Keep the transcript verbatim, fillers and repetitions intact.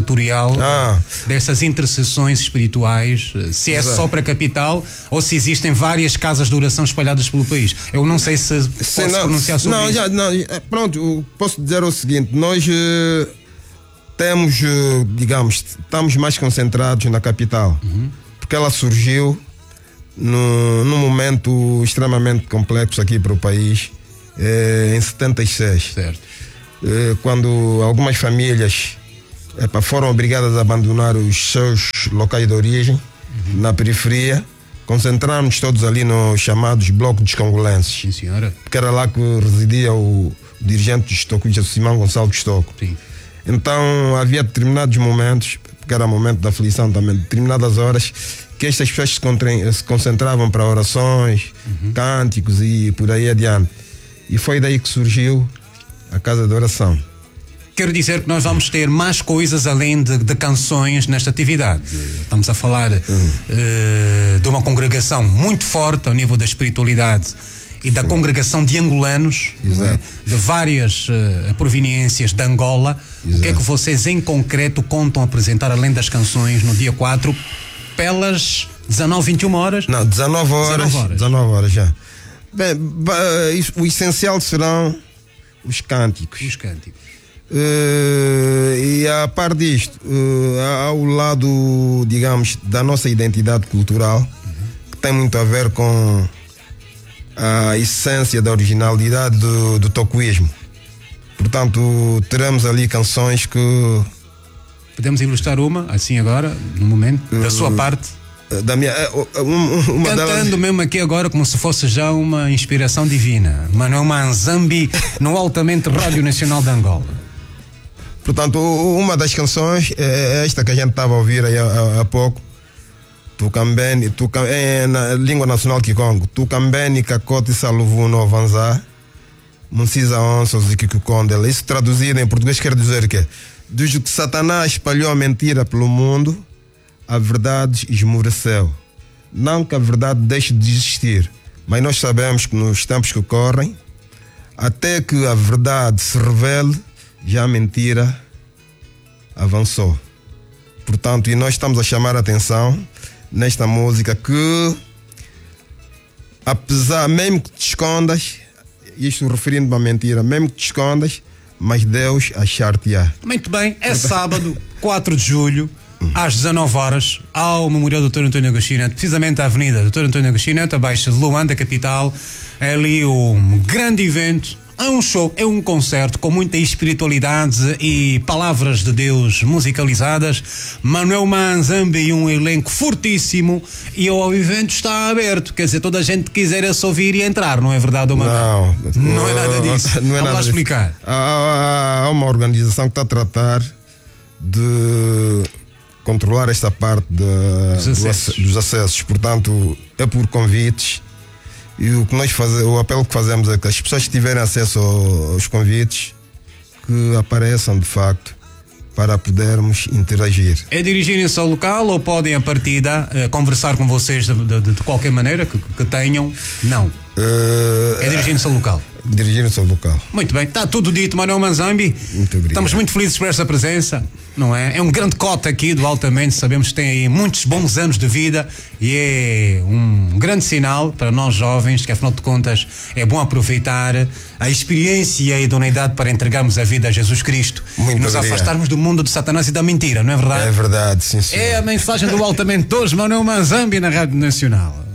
tutorial ah. dessas intercessões espirituais, se é Exato. Só para a capital ou se existem várias casas de oração espalhadas pelo país. Eu não sei se Sim, posso não, pronunciar sobre não, isso. Já, não, pronto, posso dizer o seguinte, nós uh, temos, uh, digamos, estamos mais concentrados na capital, uhum. porque ela surgiu no, num momento extremamente complexo aqui para o país, eh, em setenta e seis. Certo. Eh, quando algumas famílias epa, foram obrigadas a abandonar os seus locais de origem, uhum. na periferia, concentramos todos ali nos chamados blocos dos congolenses. Sim, senhora. Porque era lá que residia o, o dirigente de Estoco, Simão Gonçalo de Estoco. Sim. Então havia determinados momentos, porque era momento da aflição também, determinadas horas, que estas pessoas se, contra, se concentravam para orações, uhum. cânticos e por aí adiante. E foi daí que surgiu a Casa de Oração. Quero dizer que nós vamos ter mais coisas além de, de canções nesta atividade. Estamos a falar uhum. uh, de uma congregação muito forte ao nível da espiritualidade e da Sim. congregação de angolanos, né, de várias uh, proveniências de Angola. Exato. O que é que vocês em concreto contam apresentar além das canções no dia quatro, pelas dezanove, vinte e uma horas? Não, dezanove horas. dezanove horas já. Bem, o essencial serão os cânticos. Os cânticos. Uh, e a par disto, uh, ao lado, digamos, da nossa identidade cultural, uhum. que tem muito a ver com a essência da originalidade do, do tocoísmo. Portanto, teremos ali canções que... Podemos ilustrar uma, assim agora, no momento, uh, da sua parte? Da minha, uma, uma Cantando delas... mesmo aqui agora como se fosse já uma inspiração divina. Manuel Manzambi, no Altamente Rádio Nacional de Angola. Portanto, uma das canções é esta que a gente estava a ouvir aí há, há pouco. Tucambeni, tucam, é na língua nacional Kikongo. Tucambeni, Kakote, Saluvuno, Vanzá, Muncisa Onços e Kikukondela. Isso traduzido em português quer dizer que desde que Satanás espalhou a mentira pelo mundo, a verdade esmoreceu. Não que a verdade deixe de existir, mas nós sabemos que nos tempos que correm, até que a verdade se revele, já a mentira avançou. Portanto, e nós estamos a chamar a atenção nesta música que, apesar, mesmo que te escondas, isto referindo-me à mentira, mesmo que te escondas, mas Deus achar-te-á. Muito bem, é sábado, quatro de julho, às dezanove horas, ao Memorial do doutor António Agostinho Neto, precisamente à Avenida doutor António Agostinho Neto, abaixo de Luanda, capital. É ali um grande evento. É um show, é um concerto com muita espiritualidade e palavras de Deus musicalizadas. Manuel Manzambi e um elenco fortíssimo, e o evento está aberto, quer dizer, toda a gente que quiser é só vir e entrar, não é verdade, Manuel? Não, não é nada disso. Não é Vamos lá explicar. Há, há uma organização que está a tratar de controlar esta parte de, dos, acessos. Do, dos acessos, portanto, é por convites. E o que nós fazemos, o apelo que fazemos é que as pessoas que tiverem acesso aos convites, que apareçam de facto para podermos interagir. É dirigirem-se ao local ou podem a partida uh, conversar com vocês de, de, de qualquer maneira que, que tenham? Não. Uh, é dirigirem-se ao local. Dirigirem-se ao local. Muito bem, está tudo dito, Manuel Manzambi. Muito obrigado. Estamos muito felizes por esta presença, não é? É um grande cote aqui do Altamente, sabemos que tem aí muitos bons anos de vida e é um grande sinal para nós jovens, que afinal de contas é bom aproveitar a experiência e a idoneidade para entregarmos a vida a Jesus Cristo. Muito e nos obrigado. Afastarmos do mundo de Satanás e da mentira, não é verdade? É verdade, sim, sim. É a mensagem do Altamente hoje, Manuel Manzambi na Rádio Nacional.